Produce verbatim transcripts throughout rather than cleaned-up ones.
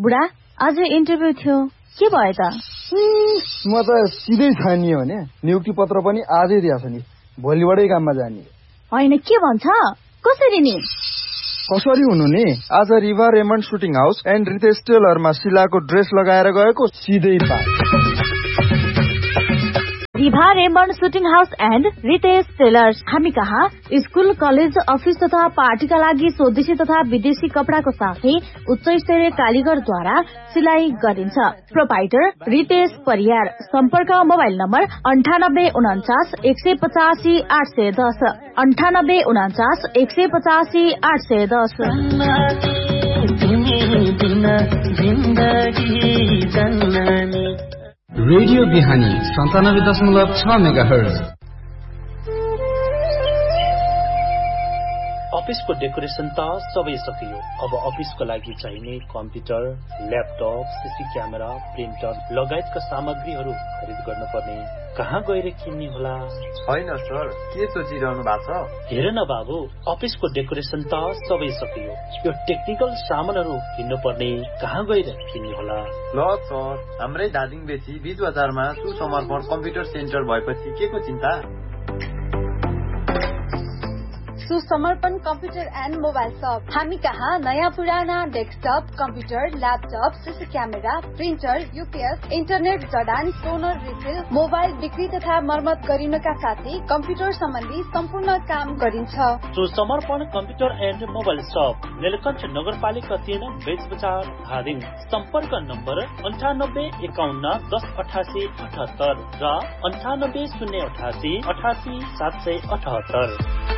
बुढा आज इन्टरभ्यू थियो, के भयो त? म त सिधै छानियो भने नियुक्ति पत्र पनि आजै दिएछ नि, भोलिबाटै काममा जाने। होइन, के भन्छ? कसरी नि? कसरी हुनु नि, आज Riva Raymond shooting house and Ritesh टेलरमा शिलाको dress लगाएर गएको, सिधै पाए। Riva Raymond shooting house and Ritesh tailors. हामी कहाँ स्कुल, कलेज, अफिस तथा पार्टीका लागि स्वदेशी तथा विदेशी कपडाको साथै उच्च स्तरीय कारीगरद्वारा सिलाई गरिन्छ। प्रोपाइटर रितेश परियार। सम्पर्क मोबाइल नम्बर अन्ठानब्बे उनाचास एक सय पचासी आठ सय दस अन्ठानब्बे उनाचास एक सय पचासी आठ सय दस। रेडियो बिहानी सन्तानब्बे दशमलव छ मेगा हर्ज। अफिसको डेकोरेसन त सबै सकियो। अब अफिसको लागि चाहिने computer, laptop, CC camera, printer लगायतका सामग्रीहरू खरिद गर्नुपर्ने कहाँ गएर किन्ने होला? होइन सर, के सोचिरहनु भएको छ? हेर न बाबु, अफिसको डेकोरेसन त सबै सकियो, यो टेक्निकल सामानहरू किन्नुपर्ने कहाँ गएर किन्ने होला? ल सर, हाम्रै धादिङ बेसी बीच बजारमा सुसमर्पण कम्प्युटर सेन्टर भएपछि के को चिन्ता? सुसमर्पण कम्प्युटर एन्ड मोबाइल शप। हामी कहाँ नयाँ पुराना desktop, computer, laptop, CC camera, printer, UPS, internet जडान, टोनर रिफिल, मोबाइल बिक्री तथा मर्मत गरिनका साथै कम्प्युटर सम्बन्धी सम्पूर्ण काम गरिन्छ। सुसमर्पण कम्प्युटर एन्ड मोबाइल शप, नीलकण्ठ नगरपालिका तीन, बेच बजार, धादिङ। सम्पर्क नम्बर अन्ठानब्बे एकाउन्न दस अठासी अठहत्तर र अन्ठानब्बे शून्य अठासी अठासी सात सय अठहत्तर।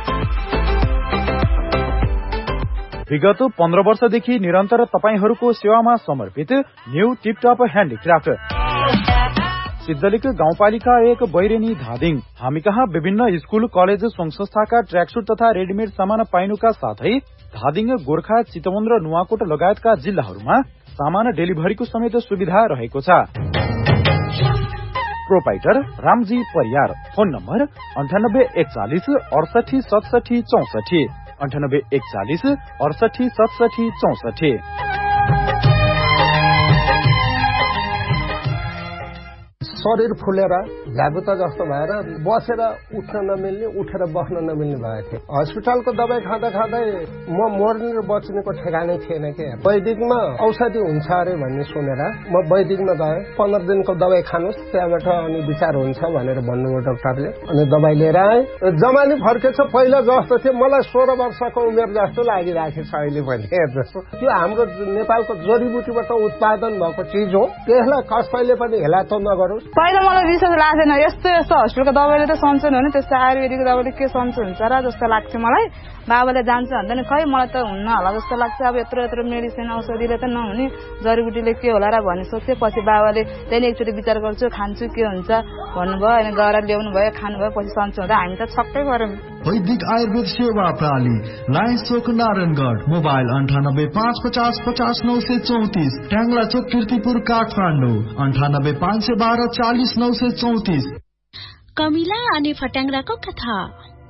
विगत पन्ध्र वर्षदेखि निरन्तर तपाईहरूको सेवामा समर्पित न्यू टिपटप ह्यान्डिक्राफ्ट सिद्धलिक गाउँपालिका एक, बैरेनी, धादिङ। हामी कहाँ विभिन्न स्कुल, कलेज, संघ संस्थाका ट्र्याकसुट तथा रेडिमेड सामान पाइनुका साथै धादिङ, गोर्खा, चितवन र नुवाकोट लगायतका जिल्लाहरूमा सामान डेलिभरीको समेत सुविधा रहेको छ। Proprietor Ramji Pariyar. Phone number अन्ठानब्बे एकचालिस अडसठी सतसठी चौसठी अन्ठानब्बे एकचालिस अडसठी सतसठी चौसठी। शरीर फुलेर झ्यागुता जस्तो भएर बसेर उठ्न नमिल्ने, उठेर बस्न नमिल्ने भएको थियो। हस्पिटलको दबाई खाँदा खाँदै म मर्ने र बच्नेको ठेगानै थिएन के। वैदिकमा औषधि हुन्छ अरे भन्ने सुनेर म वैदिकमा गएँ। पन्ध्र दिनको दबाई खानुहोस्, त्यहाँबाट अनि विचार हुन्छ भनेर भन्नुभयो डाक्टरले। अनि दबाई लिएर आएँ। जमानी फर्केछ, पहिला जस्तो थियो मलाई सोह्र वर्षको उमेर जस्तो लागिरहेको छ अहिले पनि। जस्तो त्यो हाम्रो नेपालको जडीबुटीबाट उत्पादन भएको चिज हो, त्यसलाई कसैले पनि हेलातो नगरोस्। पहिला मलाई विश्वास लाग्थेन, यस्तो यस्तो हस्पिटलको दबाईले त सन्चो हुने, त्यस्तो आयुर्वेदिक दबाईले के सन्चो हुन्छ र जस्तो लाग्थ्यो मलाई। बाबाले जान्छ भन्दा नि खै मलाई त हुन्न होला जस्तो लाग्छ। अब यत्रो यत्रो मेडिसिन औषधिले त नहुने, जडीबुटीले के होला र भन्ने सोच्थेँ। पछि बाबाले त्यहाँदेखि एकचोटि विचार गर्छु, खान्छु, के हुन्छ भन्नुभयो। अनि गएर ल्याउनु भयो, खानुभयो, पछि सन्चो हुँदा हामी त छक्कै गऱ्यौँ। वैदिक आयुर्वेद सेवा प्रणाली, लायन्स चोक, नारायणगढ। मोबाइल अन्ठानब्बे पाँच पचास पचास नौ सय चौतिस। ट्याङ्ला चोक, किर्तिपुर, काठमाडौँ अन्ठानब्बे पाँच सय बाह्र चालिस नौ सय चौतिस। कमिला अनि फट्याङ्ग्राको कथा।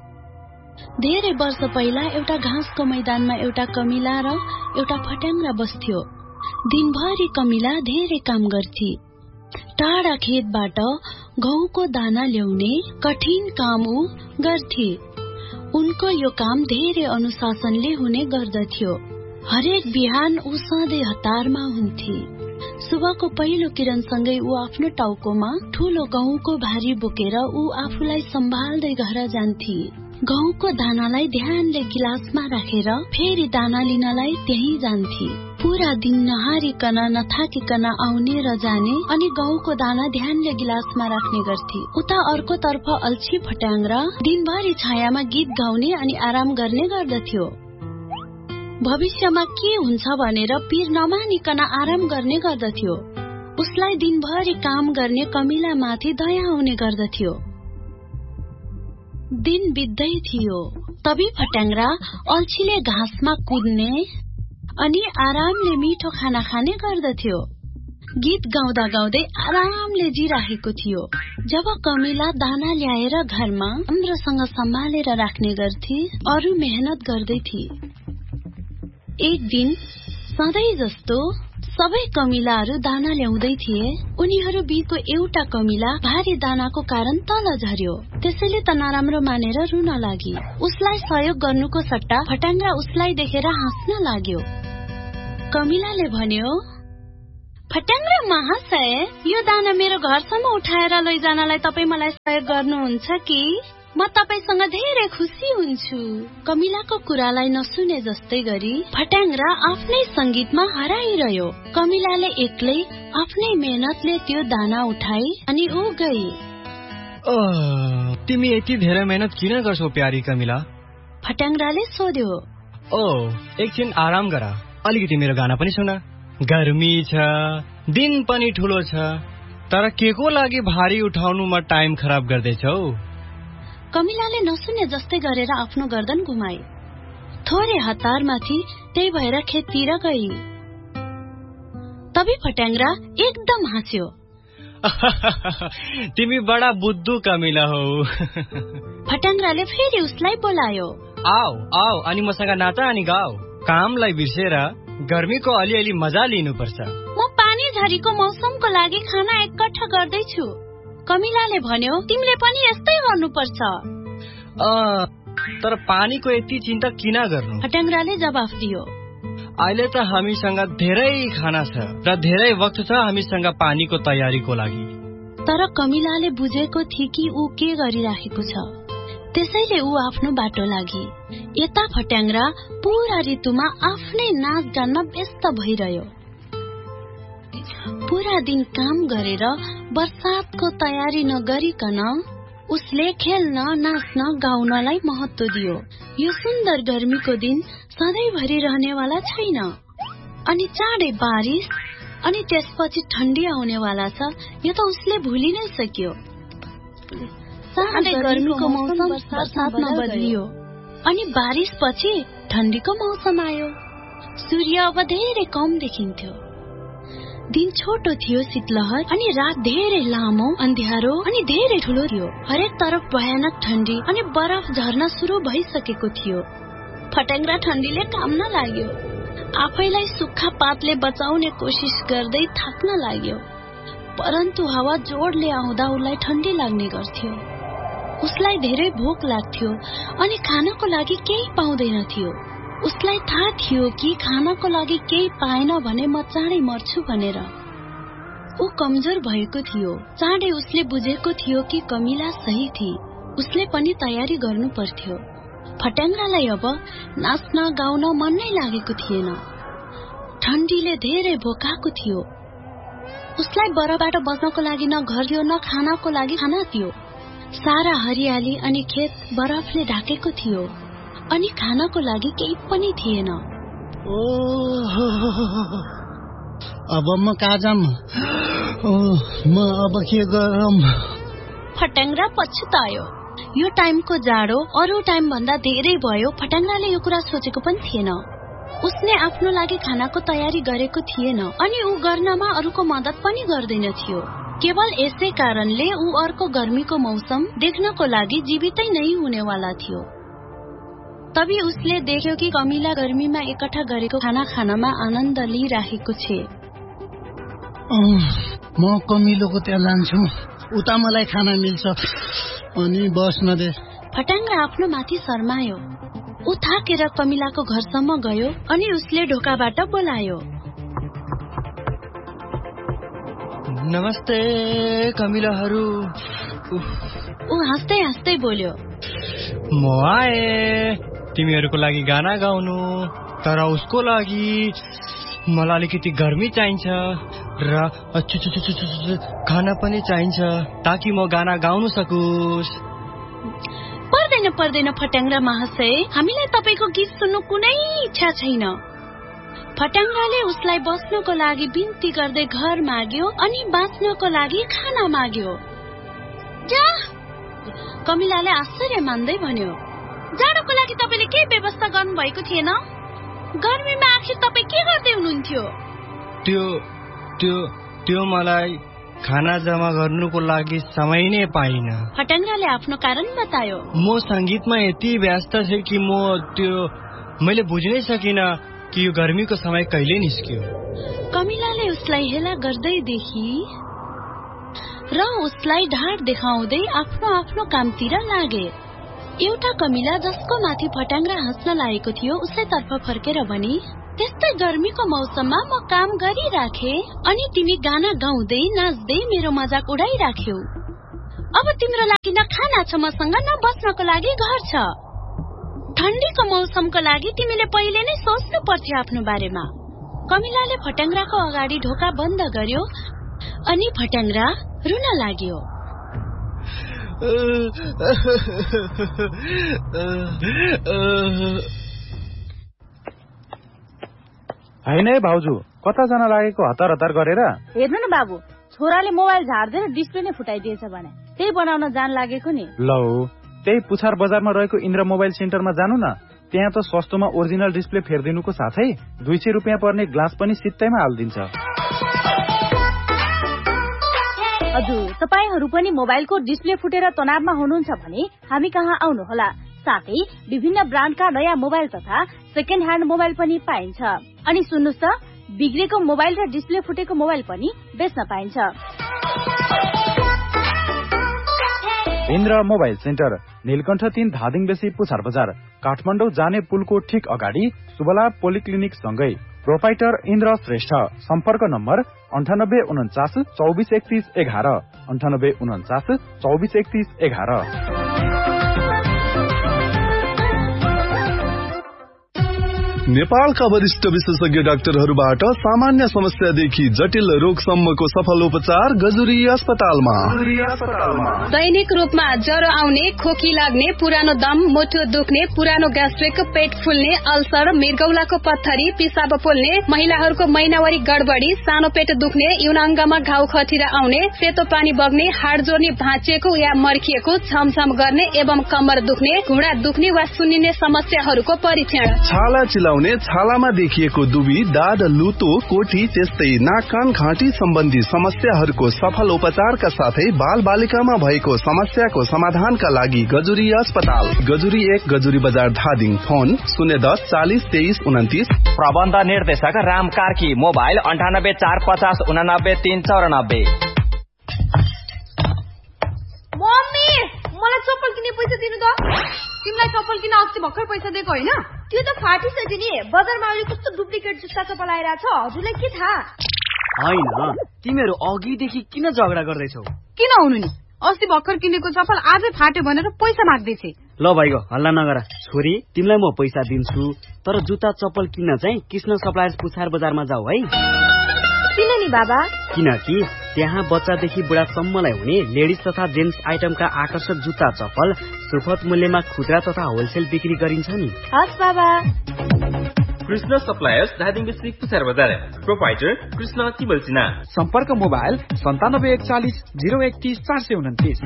धेरै वर्ष पहिला एउटा घाँसको मैदानमा एउटा कमिला र एउटा फट्याङ्ग्रा बस्थ्यो। दिनभरि कमिला धेरै काम गर्थे। टाढा खेतबाट गहुँको दाना ल्याउने कठिन काम ऊ गर्थे। उनको यो काम धेरै अनुशासनले हुने गर्दथ्यो। हरेक बिहान ऊ सधैँ हतारमा हुन्थे। सुबहको पहिलो किरणसँगै ऊ आफ्नो टाउकोमा ठूलो गहुँको भारी बोकेर ऊ आफूलाई सम्हाल्दै घर जान्थे। गहुँको दानालाई ध्यानले गिलासमा राखेर फेरि दाना लिनलाई त्यही जान्थे। पूरा दिन नहारिकन नथाकिकन आउने र जाने, अनि गहुँको दाना ध्यानले गिलासमा राख्ने गर्थे। उता अर्कोतर्फ अल्छी फट्याङ्ग्रा दिनभरि छायामा गीत गाउने अनि आराम गर्ने गर्दथ्यो। भविष्यमा के हुन्छ भनेर पीर नमानिकन आराम गर्ने गर्दथ्यो। उसलाई दिनभरि काम गर्ने कमिला माथि दया आउने गर्दथ्यो। दिन बित्दै थियो, तभी फट्याङ्ग्रा अल्छीले घाँसमा कुद्ने अनि आरामले मिठो खाना खाने गर्दथ्यो। गीत गाउँदा गाउँदै आरामले जिराखेको थियो। जब कमिला दाना ल्याएर घरमा राम्रोसँग सम्हालेर राख्ने गर्थे, अरू मेहनत गर्दै थिए। एक दिन सधैँ जस्तो सबै कमिलाहरू दाना ल्याउँदै थिए। उनीहरू बीचको एउटा कमिला भारी दानाको कारण तल झर्यो। त्यसैले त नराम्रो मानेर रुन लागि। उसलाई सहयोग गर्नुको सट्टा फट्याङ्ग्रा उसलाई देखेर हाँस्न लाग्यो। कमिलाले भन्यो, फट्याङ्ग्रा महाशय, यो दाना मेरो घरसम्म उठाएर लैजानलाई तपाईँ मलाई सहयोग गर्नुहुन्छ कि? म तपाईसँग धेरै खुसी हुन्छु। कमिलाको कुरालाई नसुने जस्तै गरी फट्याङ्ग्रा आफ्नै संगीतमा हराइरह्यो। कमिलाले एक्लै आफ्नै मेहनतले त्यो दाना उठाई अनि ऊ गई। तिमी यति धेरै मेहनत किन गर्छौ प्यारी कमिला? फट्याङ्ग्राले सोध्यो। ओ एकछिन आराम गर, अलिकति मेरो गाना पनि सुन। गर्मी छ, दिन पनि ठुलो छ, तर के को लागि भारी उठाउनुमा टाइम खराब गर्दैछौ? कमिलाले नसुने जस्तै गरेर आफ्नो गर्दन घुमाई। थोरै हतारमाथि त्यही भएर खेततिर गई। तभी फट्याङ्ग्रा एकदम हाँस्यो। तिमी बडा बुद्धु कमिला हौ। फट्याङ्ग्राले फेरि उसलाई बोलायो। आऊ आऊ अनि मसँग नाच अनि गाऊ। कामलाई बिर्सेर गर्मीको अलिअलि मजा लिनुपर्छ। म पानी झरीको मौसमको लागि खाना एकट्ठा गर्दैछु। कमिलाले भन्यो, तिमीले पनि यस्तै गर्नुपर्छ। तर पानीको यति चिन्ता किन गर्नु? फट्याङ्ग्राले जवाफ दियो। अहिले त हामीसँग धेरै खाना छ र धेरै वक्त छ हामीसँग पानीको तयारीको लागि। तर कमिलाले बुझेको थियो कि ऊ के गरिराखेको छ। त्यसैले ऊ आफ्नो बाटो लागि। यता फट्याङ्ग्रा पूरा ऋतुमा आफ्नै नाच गानमा व्यस्त भइरह्यो। पूरा दिन काम गरेर बर्सातको तयारी नगरिकन उसले खेल्न, नाच्न, गाउनलाई महत्त्व दियो। यो सुन्दर गर्मीको दिन सधैँभरि रहनेवाला छैन। अनि चाँडै बारिश अनि त्यसपछि ठण्डी आउनेवाला छ। यो त उसले भुलि नै सक्यो। चाँडै गर्मीको मौसम बर्सातमा बदलियो अनि बारिश पछि ठण्डीको मौसम आयो। सूर्य अब धेरै कम देखिन्थ्यो। दिन छोटो थियो, शीतलहर अनि रात धेरै लामो, अँध्यारो अनि धेरै ठुलो थियो। हरेक तरफ भयानक ठण्डी अनि बरफ झर्न सुरु भइसकेको थियो। फट्याङ्ग्रा ठण्डीले काम्न लाग्यो। आफैलाई सुक्खा पातले बचाउने कोसिस गर्दै थाक्न लाग्यो। परन्तु हावा जोडले आउँदा उसलाई ठण्डी लाग्ने गर्थ्यो। उसलाई धेरै भोक लाग्थ्यो अनि खानको लागि केही पाउँदैन थियो। उसलाई थाहा थियो कि खानको लागि केही पाएन भने म चाँडै मर्छु भनेर। ऊ कमजोर भएको थियो। चाँडै उसले बुझेको थियो कि कमिला सही थिए। उसले पनि तयारी गर्नु पर्थ्यो। फट्याङ्ग्रालाई अब नाच्न गाउन मन नै लागेको थिएन। ठण्डीले धेरै भोकाएको थियो। उसलाई बरफबाट बच्नको लागि न घर थियो न खानाको लागि खाना थियो। सारा हरियाली अनि खेत बरफले ढाकेको थियो अनि खानको लागि केही पनि थिएन। अब म कहाँ जाम? म अब के गरम? फट्याङ्ग्रा पछुतायो। यो टाइमको जाडो अरू टाइम भन्दा धेरै भयो। फट्याङ्ग्राले यो कुरा सोचेको पनि थिएन। उसले आफ्नो लागि खानाको तयारी गरेको थिएन अनि ऊ गर्नमा अरूको मद्दत पनि गर्दैन थियो। केवल यसै कारणले ऊ अर्को गर्मीको मौसम देख्नको लागि जीवितै नै हुनेवाला थियो। तभी उसले देख्यो कि कमिला गर्मीमा एकट्ठा गरेको खाना खानमा आनन्द लिइराखेको छ। म कमिलोको त्यहाँ जान्छु, उता मलाई खाना मिल्छ अनि बस्न दे। फट्याङ्ग्रा आफ्नो माथि शर्मायो। ऊ थाकेर कमिलाको घरसम्म गयो अनि उसले ढोकाबाट बोलायो। नमस्ते कमिलाहरू। ऊ हाँस्दै हाँस्दै बोल्यो, म आए तिमीहरूको लागि गाना गाउनु, तर उसको लागि मलाई अलिकति गर्मी चाहिन्छ र खाना पनि चाहिन्छ ताकि म गाना गाउन सकुस्। पर्दैन पर्दैन फट्याङ्ग्रा महाशय, हामीलाई तपाईको गीत सुन्नु कुनै इच्छा छैन। फट्याङ्ग्राले उसलाई बस्नको लागि बिन्ती गर्दै घर माग्यो अनि बाँच्नको लागि खाना माग्यो। जा, कमिलाले आश्चर्य मान्दै भन्यो, जाडोको लागि तपाईले के व्यवस्था गर्नु भएको थिएन? गर्मीमा आखिर तपाई के गर्दै हुनुहुन्थ्यो? त्यो त्यो त्यो मलाई खाना जम्मा गर्नुको लागि समय नै पाइन। फट्याङ्ग्राले आफ्नो कारण बतायो। म संगीतमा यति व्यस्त थिएँ कि म त्यो मैले बुझ्नै सकिन कि यो गर्मीको समय कहिले निस्क्यो। कमिलाले उसलाई हेला गर्दै देखी र उसलाई ढाड देखाउँदै आफ्नो आफ्नो कामतिर लागे। एउटा कमिला जसको माथि फट्याङ्ग्रा हाँस्न लागेको थियो उसले तर्फ फर्केर भनी, त्यस्तै गर्मीको मौसममा म काम गरिराखे अनि तिमी गाना गाउँदै नाच्दै मेरो मजाक उडाइराख्यौ। अब तिम्रो लागि न खाना छ मसँग न बस्नको लागि घर छ। ठण्डीको मौसमको लागि तिमीले पहिले नै सोच्नु पर्थ्यो आफ्नो बारेमा। कमिलाले फट्याङ्ग्राको अगाडि ढोका बन्द गर्यो अनि फट्याङ्ग्रा रुन लाग्यो। होइन है भाउजू, कता जान लागेको हतार हतार गरेर? हेर्नु न बाबु, छोराले मोबाइल झार्दै डिस्प्ले नै फुटाइदिएछ भने त्यही बनाउन जान लागेको नि। लौ, त्यही पुछार बजारमा रहेको इन्द्र मोबाइल सेन्टरमा जानु न। त्यहाँ त सस्तोमा ओरिजिनल डिस्प्ले फेरिदिनुको साथै दुई सय रुपियाँ पर्ने ग्लास पनि सित्तैमा हालिदिन्छ। हजुर, तपाईहरू पनि मोबाइलको डिस्प्ले फुटेर तनावमा हुनुहुन्छ भने हामी कहाँ आउनुहोला। साथै विभिन्न ब्रान्डका नयाँ मोबाइल तथा सेकेन्ड ह्यान्ड मोबाइल पनि पाइन्छ। अनि सुन्नुस् त, बिग्रेको मोबाइल र डिस्प्ले फुटेको मोबाइल पनि बेच्न पाइन्छ। इन्द्र मोबाइल सेन्टर, नीलकण्ठ तीन धादिङ बेसी पुछार बजार, काठमाडौँ जाने पुलको ठिक अगाडि सुबला पोलिक्लिनिक सँगै। प्रोपाइटर इन्द्र श्रेष्ठ। सम्पर्क नम्बर अन्ठानब्बे उन्चास चौबिस एकतीस एघार अन्ठानब्बे उन्चास चौबिस एकतीस एघार। नेपालका वरिष्ठ विशेषज्ञ डाक्टरहरूबाट सामान्य समस्यादेखि जटिल रोगसम्मको सफल उपचार गजुरी अस्पतालमा। दैनिक रूपमा ज्वरो आउने, खोकी लाग्ने, पुरानो दम, मुटु दुख्ने, पुरानो ग्यास्ट्रिक, पेट फुल्ने, अल्सर, मृगौलाको पत्थरी, पिसाब पोल्ने, महिलाहरूको महिनावारी गडबडी, सानो पेट दुख्ने, युनाङ्गमा घाउ खटिरा आउने, सेतो पानी बग्ने, हाड जोड्ने भाँचिएको या मर्किएको, छमछम गर्ने एवं कम्मर दुख्ने, घुँडा दुख्ने वा सुन्निने समस्याहरूको परीक्षण। छाला चिलाउने, छालामा देखिएको दुबी, दाद, लुतो, कोठी, त्यस्तै नाक कान घाँटी सम्बन्धी समस्याहरूको सफल उपचारका साथै बाल बालिकामा भएको समस्याको समाधानका लागि गजुरी अस्पताल, गजुरी एक, गजुरी बजार धादिङ। फोन शून्य दस चालिस तेइस उन्तिस। प्रबन्ध निर्देशक राम कार्की। मोबाइल अन्ठानब्बे चार पचास उनानब्बे तीन चौरानब्बे। मम्मी, मलाई चप्पल किन्ने पैसा दिनु त। तिमीलाई चप्पल किन अस्ति भर्खर पैसा दिएको होइन? त्यो त फाटिसक्यो नि। बजारमा अहिले कस्तो डुप्लिकेट जुत्ता चप्पल आइरहेछ, हजुरलाई के थाहा? होइन, तिमीहरू अघिदेखि किन झगडा गर्दैछौ? किन हुनु नि, अस्ति भर्खर किनेको चप्पल आजै फाट्यो भनेर पैसा माग्दैछे। ल भाइको हल्ला नगर। छोरी, तिमीलाई म पैसा दिन्छु, तर जुत्ता चप्पल किन्न चाहिँ कृष्ण सप्लायर्स पुछार बजारमा जाऊ है। किन नि बाबा? किनकि त्यहाँ बच्चादेखि बुढासम्मलाई हुने लेडिज तथा जेन्ट्स आइटमका आकर्षक जुत्ता चप्पल सुपथ मूल्यमा खुद्रा तथा होलसेल बिक्री गरिन्छ नि। हस् बाबा। कृष्ण सप्लायर्स धादिङ डिस्ट्रिक्ट पुछार बजार। प्रोपाइटर कृष्ण तिबल सिन्हा। सम्पर्क मोबाइल सन्तानब्बे एकचालिस जिरो एकतिस चार सय उन्तिस।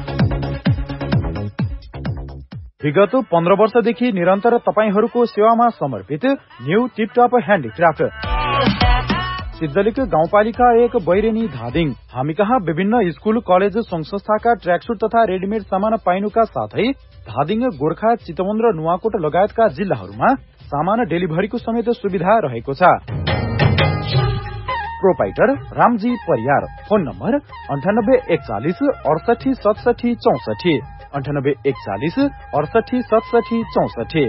विगत पन्ध्र वर्षदेखि निरन्तर तपाईहरूको सेवामा समर्पित न्यू टिपटप ह्यान्डिक्राफ्ट सिद्धलिक गाउँपालिका एक बैरेनी धादिङ। हामी कहाँ विभिन्न स्कूल कलेज संघ संस्थाका ट्र्याकसुट तथा रेडिमेड सामान पाइनुका साथै धादिङ, गोर्खा, चितवन र नुवाकोट लगायतका जिल्लाहरूमा सामान डेलिभरीको समेत सुविधा रहेको छ। Proprietor Ramji Pariyar. Phone number अन्ठानब्बे एकचालिस अडसठी सतसठी चौसठी अन्ठानब्बे एकचालिस अडसठी सतसठी चौसठी।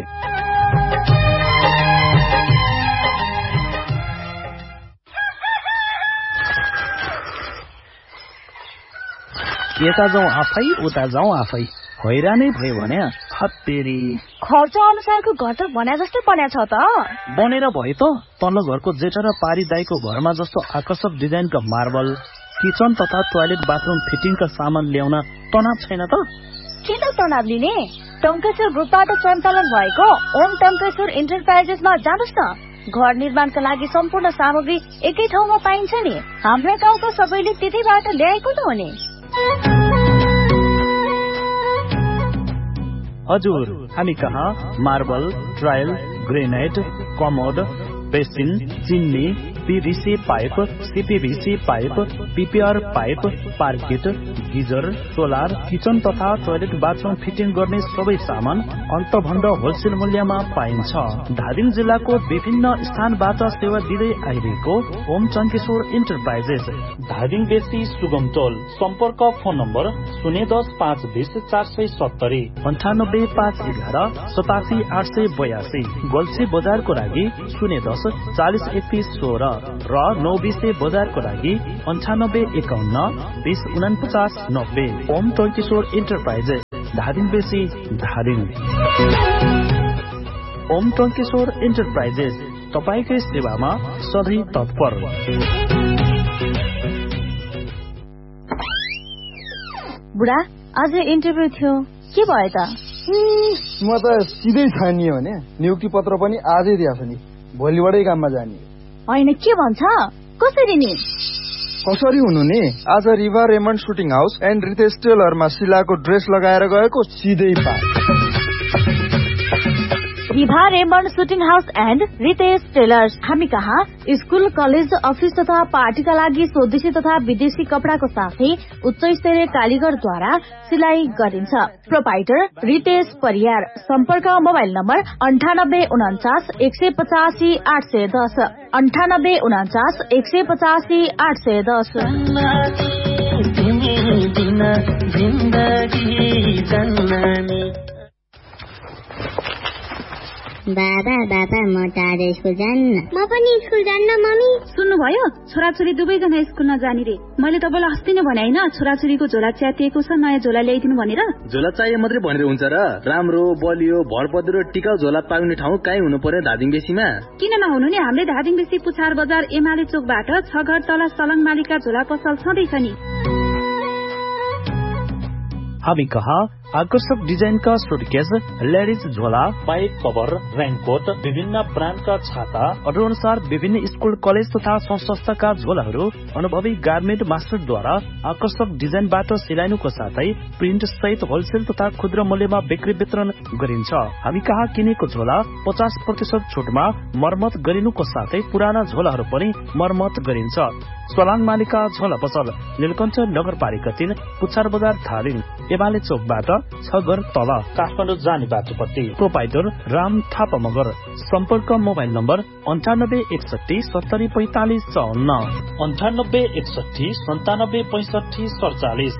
यता जाउँ आफै उता जाउँ आफै, हैरानै भयो भने हत्तेरी। खर्च अनुसारको घर त भने जस्तै बन्या छ त। बनेर भयो त। तल्लो घरको जेठा र पारी दाईको घरमा जस्तो आकर्षक डिजाइनका मार्बल, किचन तथा टोयलेट बाथरुम फिटिङका सामान ल्याउन तनाव छैन त। किन तनाव लिने? टङ्केश्वर ग्रुपबाट सञ्चालन भएको ओम टङ्केश्वर इन्टरप्राइजेसमा जानुहोस् न। घर निर्माणका लागि सम्पूर्ण सामग्री एकै ठाउँमा पाइन्छ नि। हाम्रो गाउँको सबैले त्यतैबाट ल्याएको त हो नि। हजुर, हामी कहाँ marble, tile, granite, commode, basin, चिन्नी, पीभीसी pipe, सीपीभीसी pipe, PPR pipe, पार्किट, geyser, solar, kitchen तथा टोयलेट बाथरूम फिटिङ गर्ने सबै सामान अन्तभन्द होलसेल मूल्यमा पाइन्छ। धादिङ जिल्लाको विभिन्न स्थानबाट सेवा दिँदै आइरहेको ओम चन्केश्वर इन्टरप्राइजेस धादिङ बेसी सुगम टोल सम्पर्क फोन नम्बर शून्य दस पाँच बिस चार सय सत्तरी अन्ठानब्बे पाँच एघार सतासी आठ सय बयासी। गल्छी बजारको लागि शून्य दस चालिस एकतिस सोह्र र नौ बिसे बजारको लागि अन्ठानब्बे एकाउन्न बिस उनापचास नब्बे। ओम चन्केश्वर इन्टरप्राइजेस धादिङ बेसी धादिङ। ओम चन्केश्वर इन्टरप्राइजेस तपाईकै सेवामा सधैँ तत्पर। बुढा आज इन्टरभ्यू थियो, के भयो त? म त सिधै छानियो भने नियुक्ति पत्र पनि आजै दिएको नि, भोलिबाटै काममा जाने। होइन के भन्छ, कसरी नि? कसरी हुनु नि, आज Riva Raymond shooting house and Ritesh टेलरमा शिलाको dress लगाएर गएको सिधै पाए। Riva Raymond shooting house and Ritesh tailors हामी कहाँ स्कूल, कलेज, अफिस तथा पार्टीका लागि स्वदेशी तथा विदेशी कपडाको साथै उच्च स्तरीय कालीगरद्वारा सिलाई गरिन्छ। प्रोपाइटर रितेश परियार। सम्पर्क मोबाइल नम्बर अन्ठानब्बे उनाचास एक सय पचासी आठ सय दस अन्ठानब्बे उनाचास एक सय पचासी आठ सय दस। बाबा बाबा म त आज स्कुल जान्न। म पनि स्कुल जान्न मम्मी। सुन्नुभयो, छोराछोरी दुवैजना स्कुल नजाने रे। मैले तपाईँलाई अस्ति नै भने होइन, छोराछोरीको झोला च्यातिएको छ, नयाँ झोला ल्याइदिनु भनेर। झोला चाहिए मात्रै भनेर हुन्छ र? राम्रो बलियो भरपद्रो टिकाउ झोला पाउने ठाउँ कहीँ हुनु पर्यो धादिङ बेसीमा। किन नहुनु नि, हाम्रै धादिङ बेसी पुछार बजार एमाले चोकबाट छ घर तल सलङ मालिका झोला पसल छँदैछ नि। हामी कहाँ आकर्षक डिजाइनका सुटकेस, लेडिज झोला, बाइक कभर, रेनकोट, विभिन्न ब्रान्डका छाता, अर्डर अनुसार विभिन्न स्कुल, कलेज तथा संस्थाका झोलाहरू अनुभवी गार्मेन्ट मास्टरद्वारा आकर्षक डिजाइनबाट सिलाइनुको साथै प्रिन्ट सहित होलसेल तथा खुद्रा मूल्यमा बिक्री वितरण गरिन्छ। हामी कहाँ किनेको झोला पचास प्रतिशत छुटमा मर्मत गरिनुको साथै पुराना झोलाहरू पनि मर्मत गरिन्छ। सोलाङ मालिका झोला पसल नीलकण्ठ नगरपालिका तीन पुछार बजार धादिङ एमाले चोकबाट छ घर तल काठमाडौँ जाने बाटोपट्टि। प्रोपाइटर राम थापा मगर। सम्पर्क मोबाइल नम्बर अन्ठानब्बे एकसठी सत्तरी पैंतालिस चौन्न अन्ठानब्बे एकसठी सन्तानब्बे पैंसठी सडचालिस।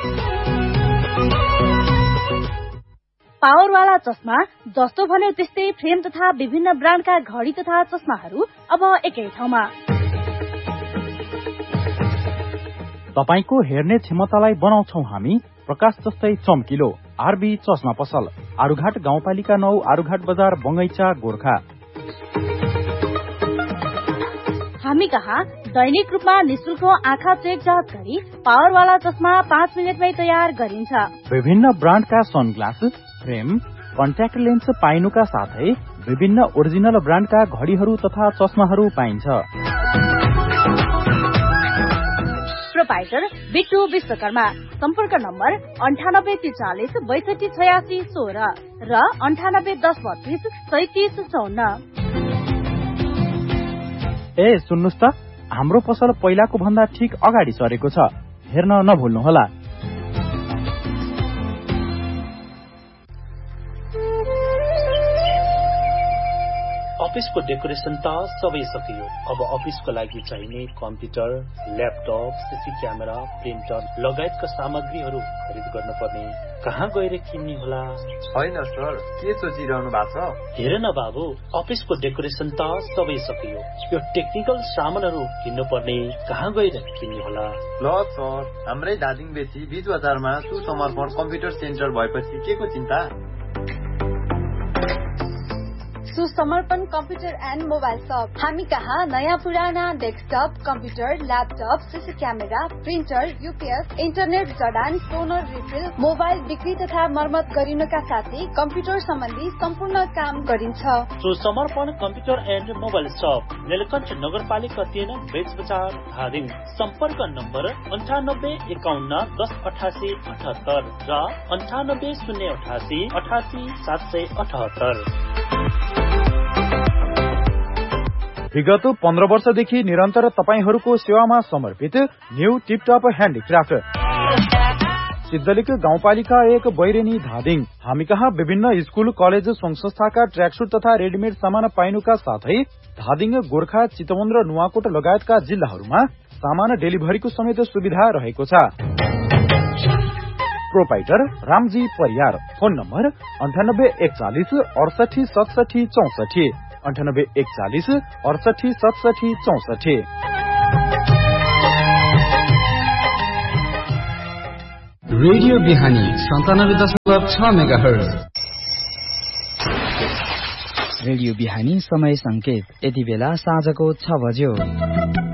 पावरवाला चस्मा जस्तो भन्यो त्यस्तै फ्रेम तथा विभिन्न ब्रान्डका घडी तथा चस्माहरू अब एकै ठाउँमा। तपाईको हेर्ने क्षमतालाई बनाउँछौ हामी प्रकाश जस्तै चम्किलो। आरबी चस्मा पसल आरुघाट गाउँपालिका नौ आरुघाट बजार बंगैचा गोर्खा। हामी कहाँ दैनिक रूपमा निशुल्क आँखा चेक जाँच गरी पावरवाला चस्मा पाँच मिनटमै तयार गरिन्छ। विभिन्न ब्रान्डका सनग्लास, फ्रेम, कन्ट्याक्ट लेन्स पाइनुका साथै विभिन्न ओरिजिनल ब्रान्डका घडीहरू तथा चस्माहरू पाइन्छ। प्रोपाइटर बिट्टु विश्वकर्मा। सम्पर्क नम्बर अन्ठानब्बे त्रिचालिस बैसठी छयासी सोह्र र अन्ठानब्बे दस बत्तीस सैतिस चौन्न। ए सुन्नुस् त, हाम्रो पसल पहिलाको भन्दा ठिक अगाडि सरेको छ, हेर्न नभुल्नुहोला। अफिसको डेकोरेसन त सबै सकियो। अब अफिसको लागि चाहिने computer, laptop, CC camera, printer लगायतका सामग्रीहरू खरिद गर्न पर्ने। कहाँ गएर किन्ने होला? होइन सर, के सोचिरहनु भएको छ? हेर न बाबु, अफिसको डेकोरेसन त सबै सकियो, यो टेक्निकल सामानहरू किन्नु पर्ने। कहाँ गएर किन्ने होला? ल सर, हाम्रै धादिङ बेसी बीच बजारमा सुसमर्पण कम्प्युटर सेन्टर भएपछि के को चिन्ता? सुसमर्पण कम्प्युटर एन्ड मोबाइल शप हामी कहाँ नयाँ पुराना desktop, computer, laptop, CC camera, printer, UPS, internet जडान, टोनर रिफिल, मोबाइल बिक्री तथा मर्मत गरिनुका साथै कम्प्युटर सम्बन्धी सम्पूर्ण काम गरिन्छ। सुसमर्पण कम्प्युटर एन्ड मोबाइल शप नीलकण्ठ नगरपालिका तीन बेच बजार धादिङ। सम्पर्क नम्बर अन्ठानब्बे एकाउन्न दस अठासी अठहत्तर र अन्ठानब्बे शून्य अठासी अठासी सात सय अठहत्तर। विगत पन्ध्र वर्षदेखि निरन्तर तपाईहरूको सेवामा समर्पित न्यू टिपटप ह्यान्डिक्राफ्ट सिद्धलिक गाउँपालिका एक बैरेनी धादिङ। हामी कहाँ विभिन्न स्कूल कलेज संघ संस्थाका ट्र्याकसुट तथा रेडिमेड सामान पाइनुका साथै धादिङ, गोर्खा, चितवन र नुवाकोट लगायतका जिल्लाहरूमा सामान डेलिभरीको समेत सुविधा रहेको छ। Proprietor Ramji Pariyar. Phone number अन्ठानब्बे एकचालिस अडसठी सतसठी चौसठी अन्ठानब्बे एकचालिस अडसठी सतसठी चौसठी। रेडियो बिहानी सन्तानब्बे दशमलव छ मेगा हर्ज। रेडियो बिहानी समय संकेत यति बेला साँझको छ बज्यो।